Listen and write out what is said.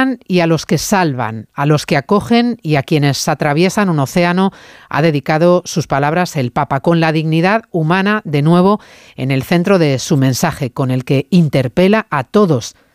secuestran y a los que salvan, a los que acogen y a quienes atraviesan un océano, ha dedicado sus palabras el Papa, con la dignidad humana de nuevo en el centro de su mensaje, con el que interpela a todos